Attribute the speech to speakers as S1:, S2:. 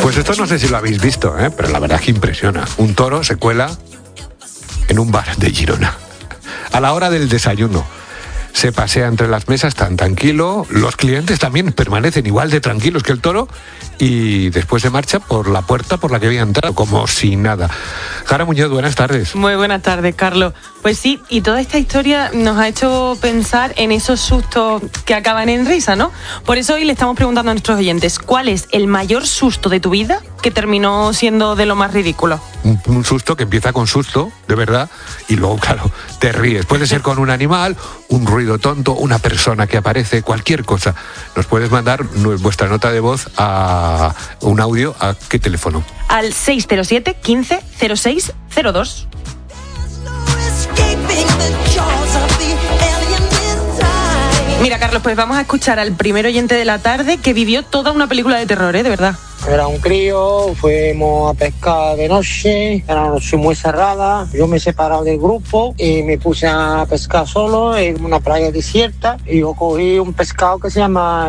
S1: Pues esto no sé si lo habéis visto, pero la verdad es que impresiona. Un toro se cuela en un bar de Girona a la hora del desayuno. Se pasea entre las mesas tan tranquilo, los clientes también permanecen igual de tranquilos que el toro y después se marcha por la puerta por la que había entrado, como si nada. Jara Muñoz, buenas tardes.
S2: Muy buenas tardes, Carlos. Pues sí, y toda esta historia nos ha hecho pensar en esos sustos que acaban en risa, ¿no? Por eso hoy le estamos preguntando a nuestros oyentes, ¿cuál es el mayor susto de tu vida que terminó siendo de lo más ridículo?
S1: Un susto que empieza con susto, de verdad, y luego, claro, te ríes. Puede ser con un animal, un ruido tonto, una persona que aparece, cualquier cosa. Nos puedes mandar vuestra nota de voz a un audio. ¿A qué teléfono?
S2: Al 607 15 06 02. Mira, Carlos, pues vamos a escuchar al primer oyente de la tarde que vivió toda una película de terror, de verdad.
S3: Era un crío, fuimos a pescar de noche, era una noche muy cerrada, yo me he separado del grupo y me puse a pescar solo en una playa desierta y yo cogí un pescado que se llama